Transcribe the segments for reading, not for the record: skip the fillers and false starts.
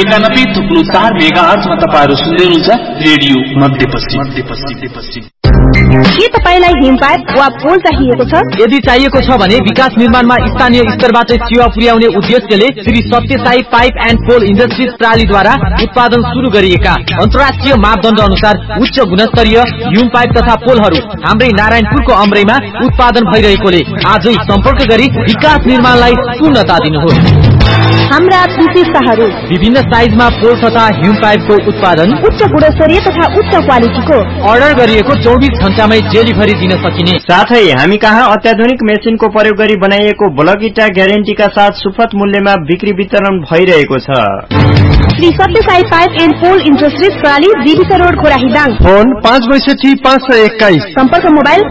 91.4 मेगाहर्जमा तपाईहरु सुन्दै हुनुहुन्छ रेडियो मध्यपश्चिम। के तपाईलाई हिमपाइप वा पोल चाहिएको छ? यदि चाहिएको छ भने विकास निर्माणमा स्थानीय स्तरबाट सेवा पुर्याउने उद्देश्यले Shri Sathya Sai pipe and pole industries प्रालीद्वारा उत्पादन सुरु गरिएका अन्तर्राष्ट्रिय मापदण्ड अनुसार उच्च गुणस्तरीय हिम पाइप तथा पोलहरू हाम्रै नारायणपुरको अमरैमा उत्पादन भइरहेकोले आजै सम्पर्क गरी विकास निर्माणलाई पूर्णता दिनुहोस्। हाम्रा विशेषताहरू: विभिन्न साइजमा पोल तथा हिम पाइपको उत्पादन, उच्च गुणस्तरीय तथा उच्च क्वालिटीको, अर्डर गरिएको 24 घण्टामै डेलिभरी दिन सकिने, साथै हामी कहाँ अत्याधुनिक मेसिनको प्रयोग गरी बनाइएको ब्लक इटा ग्यारेन्टीका साथ सुपथ मूल्यमा बिक्री वितरण भइरहेको छ। Shri Sathya Sai pipe and pole industries प्राली, जीविका रोड, खोराहीदाङ। फोन 562 सम्पर्क मोबाइल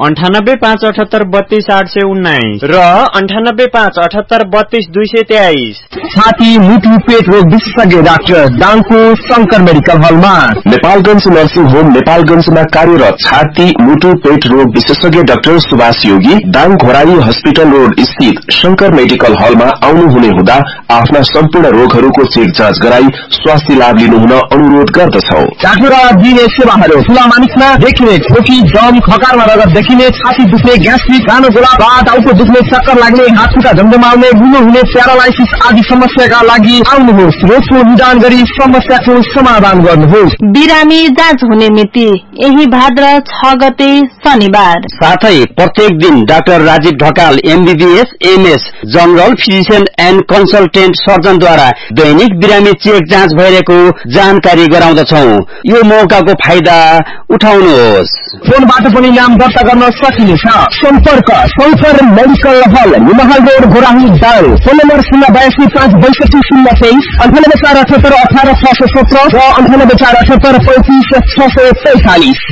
9858 32 819 र 9858 32 223। छाती मुटु पेट रोग विशेषज्ञ डाक्टर दाङको शंकर मेडिकल हलमा। नेपालगञ्ज नर्सिङ होम नेपालगञ्जमा कार्यरत छाती मुटु पेट रोग विशेषज्ञ डाक्टर सुभाष योगी दाङ घोराई हस्पिटल रोड स्थित शंकर मेडिकल हलमा आउनुहुने हुँदा आफ्ना सम्पूर्ण रोगहरूको चेक जाँच गराई स्वास्थ्य लाभ लिनुहुन अनुरोध गर्दछौ। डाक्टरद्वारा दिइने सेवाहरू: ठूला मानिसमा देखिने खोकी, दम, खकारमा रगत देखिने, छाती दुख्ने, ग्यास्ट्रिक, कानो गोला, टाउको दुख्ने, चक्कर लाग्ने, हात खुट्टा झमझमाउने, मुलो हुने, प्यारालाइसिस आदि समस्याका लागि आउनुहोस्। रोगको निदान गरी समस्याको समाधान गर्नुहोस्। बिरामी जाँच हुने मिति यही भाद्र 6 गते शनिबार। साथै प्रत्येक दिन doctor Rajiv Dhakal MBBS MS general physician and consultant सर्जनद्वारा दैनिक बिरामी चेक जाँच भइरहेको जानकारी गराउँदछौ। यो मौकाको फाइदा उठाउनुहोस्। फोनबाट पनि नाम दर्ता गर्न सकिनेछ। सम्पर्क शंकर मेडिकल हल, निमहाल road, Ghorahi, Dang. Phone number 082 562 023 98 478 18 617 र 98 478 35 645।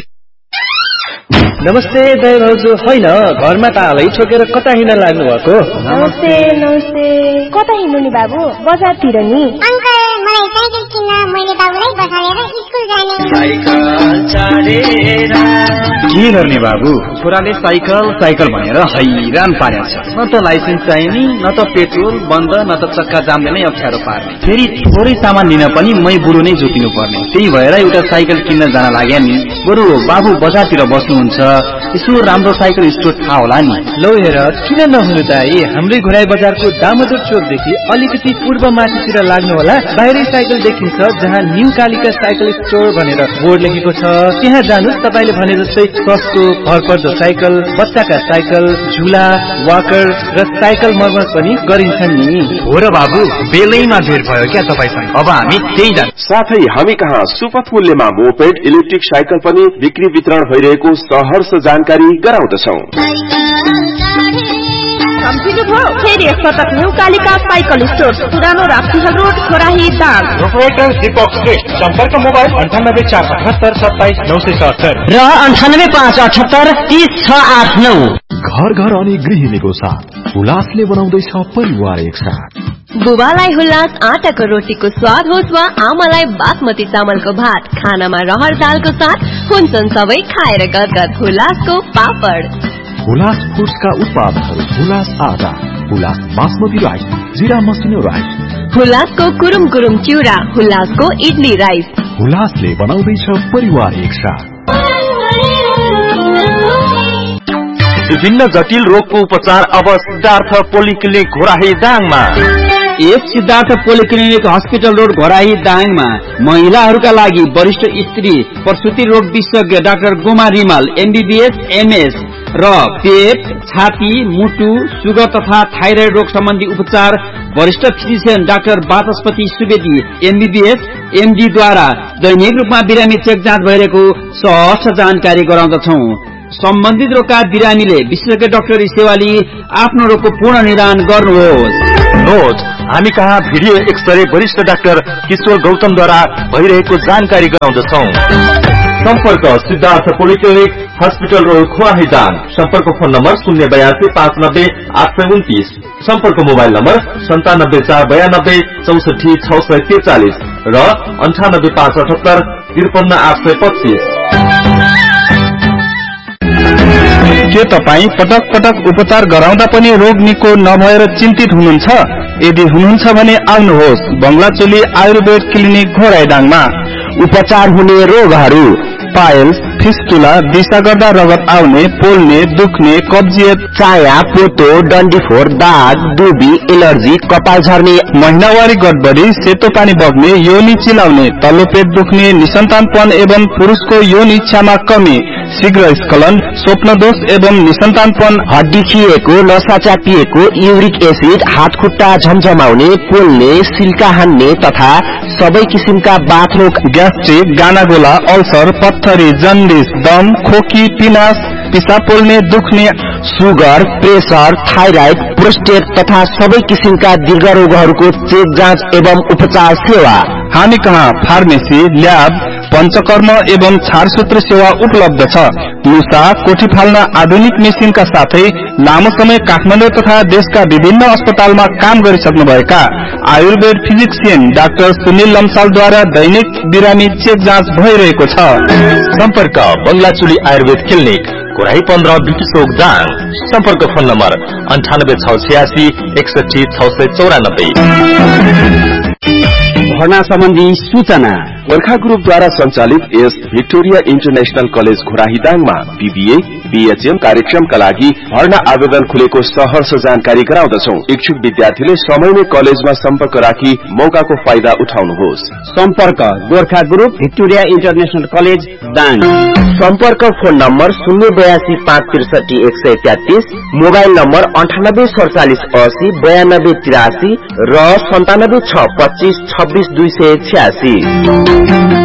नमस्ते दाइ भाउजू। होइन, घरमा तालै ठोकेर कता हिँड्न लाग्नु भएको? नमस्ते नमस्ते। कता हिँड्नु नि बाबु? बजारतिर नि। अंकल, मलाई साइकल किन्न, मैले बाबुलाई बसालेर स्कुल जाने। साइकल चढेर के गर्ने बाबु? छोराले साइकल भनेर हैरान पारेको छ। न त लाइसेन्स चाहिने, न त पेट्रोल बन्द, न त चक्का जामले नै अप्ठ्यारो पार्ने। फेरि थोरै सामान लिन पनि मै बुढो नै जोतिनु पर्ने। त्यही भएर एउटा साइकल किन्न जान लाग्या नि। बरु बाबु बजारतिर बस्नुहुन्छ, यसो राम्रो साइकल स्टोर थाहा होला नि। लौ हेर, किन नहुनु दाइ? हाम्रै घोराई बजारको दामोदर चोकदेखि अलिकति पूर्व माथितिर लाग्नु होला। बाहिरै साइकल देखिन्छ, जहाँ न्यू कालिका साइकल स्टोर भनेर बोर्ड लेखेको छ। त्यहाँ जानुस्। तपाईले भने जस्तै सस्तो भरपर्दो साइकल, बच्चाका साइकल, झुला, वाकर र साइकल मर्मत पनि गरिन्छन् नि। हो र बाबु, बेलैमा भेट भयो क्या तपाईसँग। अब हामी त्यही जान्छौँ। साथै हामी कहाँ सुपथ मूल्यमा मोपेड इलेक्ट्रिक साइकल पनि बिक्री वितरण भइरहेको सहर्ष जानकारी गराउँदछौ। फेरि एकपटक न्यू कालिका साइकल स्टोर, पुरानो राप्तीहल रोड, खोराही, दाङ। प्रोपराइटर दीपक श्रेष्ठ। सम्पर्क मोबाइल 98 478 27 977 र 98 578 30 689। घर घर अनि गृहिणीको साथ हुलासले बनाउँदैछ परिवार एकसाथ। बुबालाई हुलास आटाको रोटीको स्वाद होस् वा आमालाई बासमती चामलको भात, खानामा रहर दालको साथ हुन्छन् सबै खाएर गदगद हुलासको पापड। हुलास फुड्सका उत्पादनहरू: हुलास आटा, हुलास बासमती राइस, जिरा मसिनो राइस, हुलासको कुरुम कुरुम चिउरा, हुलासको इडली राइस। हुलासले बनाउँदैछ परिवार एकसाथ। विभिन्न जटिल रोगको उपचार अब सिद्धार्थ पोलिक्लिनिक घोराही दाङमा। एक Siddhartha polyclinic hospital road, Ghorahi, दाङमा महिलाहरूका लागि वरिष्ठ स्त्री प्रसुति रोग विशेषज्ञ doctor Goma Rimal MBBS MS र पेट, छाती, मुटु, सुगर तथा थाइरोइड रोग सम्बन्धी उपचार वरिष्ठ फिजिशियन डाक्टर वाचस्पति सुवेदी MBBS MD द्वारा दैनिक रूपमा बिरामी चेक जाँच भइरहेको सहज जानकारी गराउँदछौ। सम्बन्धित रोगका बिरामीले विशेषज्ञ डाक्टरी सेवा लिई आफ्नो रोगको पूर्ण निदान गर्नुहोस्। नोट, हामी कहाँ भिडियो एक्सरे वरिष्ठ डाक्टर किशोर गौतमद्वारा भइरहेको जानकारी गराउँदछौ। सम्पर्क Siddhartha polyclinic hospital road, खोराही, Dang. सम्पर्क फोन नम्बर 082 590 829। सम्पर्क मोबाइल नम्बर 97 492 64 643 र 98 578 53 825। के तपाई पटक पटक उपचार गराउँदा पनि रोग निको नभएर चिन्तित हुनुहुन्छ? यदि हुनुहुन्छ भने आउनुहोस् बंगलाचोली आयुर्वेद क्लिनिक घोराइडाङमा। उपचार हुने रोगहरू पाइल्स, फिस्टुला, दिशा गर्दा रगत आउने, पोल्ने, दुख्ने, कब्जियत, चाया, पोतो, डन्डीफोर, दाग, दुबी, एलर्जी, कपाल झर्ने, महिनावारी गडबडी, सेतो पानी बग्ने, योनि चिलाउने, तल्लो पेट दुख्ने, निसन्तानपन एवं पुरुषको यौन इच्छामा कमी, शीघ्र स्खलन, स्वप्नदोष एवं निसन्तानपन, हड्डी खिएको, नसा च्यापिएको, युरिक एसिड, हात खुट्टा झमझमाउने, पोल्ने, सिल्का हान्ने तथा सबै किसिमका बाथरोग, ग्यास्ट्रिक, गानागोला, अल्सर, पत्थरी, जन्डिस, दम, खोकी, पिनास, पिसाब पोल्ने, दुख्ने, सुगर, प्रेसर, थाइराइड, प्रोस्टेट तथा सबै किसिमका दीर्घ रोगहरूको चेक जाँच एवं उपचार सेवा। हामी कहाँ फार्मेसी, ल्याब, पंचकर्म एवं छारसूत्र सेवा उपलब्ध छ। मुसा, कोठी फाल्न आधुनिक मेसिनका साथै लामो समय काठमाडौँ तथा देशका विभिन्न अस्पतालमा काम गरिसक्नुभएका आयुर्वेद फिजिक्सियन डाक्टर सुनिल लम्सालद्वारा दैनिक बिरामी चेक जाँच भइरहेको छ। सम्पर्क बंगलाचुली आयुर्वेद क्लिनिक घोराई 15 बिटी चोक दाङ। सम्पर्क फोन नम्बर 98 686 61 694। भर्ना सम्बन्धी सूचना गोर्खा ग्रुपद्वारा सञ्चालित यस Victoria international college घोराहीदाङमा BBA, BHM कार्यक्रमका लागि भर्ना आवेदन खुलेको सहर्ष जानकारी गराउँदछौ। इच्छुक विद्यार्थीले समयमै कलेजमा सम्पर्क राखी मौकाको फाइदा उठाउनुहोस्। सम्पर्क Gorkha group Victoria international college Dang. सम्पर्क फोन नम्बर 082 563 133, मोबाइल नम्बर 98 47 80 92 83 र 97 6 25 26 286।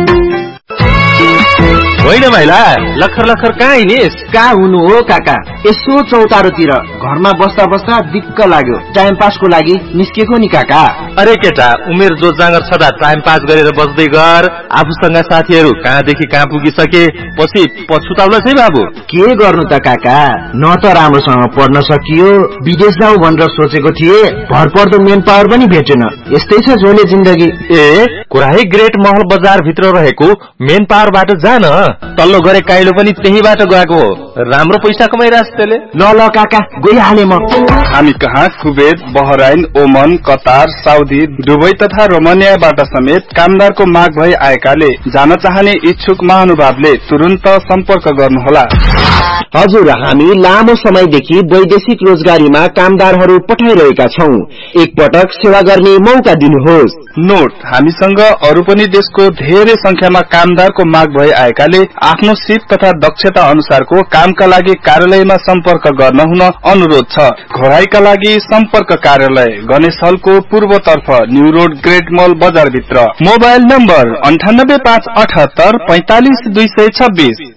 होइन भाइला लखर लखर कहाँ हिँडिस? कहाँ हुनु हो काका, यसो चौतारोतिर घरमा बस्दा बस्दा दिक्क लाग्यो, टाइम पासको लागि निस्केको नि काका। अरे केटा, उमेर जो जाँगर छदा टाइम पास गरेर बस्दै गर। आफूसँग साथीहरू कहाँदेखि कहाँ पुगिसके पछि पछुताउला छै बाबु। के गर्नु त काका, न त राम्रोसँग पढ्न सकियो, विदेश जाऊ भनेर सोचेको थिए, भरपर्दो मेन पावर पनि भेटेन। यस्तै छ झोले जिन्दगी। ए घोराही ग्रेट महल बजार भित्र रहेको मेन पावरबाट जान, तल्लो गरे काइलो पनि त्यहीबाट गएको हो। राम्रो पैसा कमाइरहेछ त्यसले। ल काका गइहाले म। हामी कहाँ कुवेत, बहराइन, ओमन, कतार, साउदी, दुबई तथा रोमानियाबाट समेत कामदारको माग भई आएकाले जान चाहने इच्छुक महानुभावले तुरन्त सम्पर्क गर्नुहोला। हजुर, हामी लामो समयदेखि वैदेशिक रोजगारीमा कामदारहरू पठाइरहेका छौं। एकपटक सेवा गर्ने मौका दिनुहोस्। नोट, हामीसँग अरू पनि देशको धेरै संख्यामा कामदारको माग भई आएकाले आफ्नो सिप तथा दक्षता अनुसारको कामका लागि कार्यालयमा सम्पर्क गर्न हुन अनुरोध छ। घोराईका लागि सम्पर्क कार्यालय गणेश हलको पूर्वतर्फ न्यू रोड ग्रेट मल बजार भित्र। Mobile number 98 578 45 226।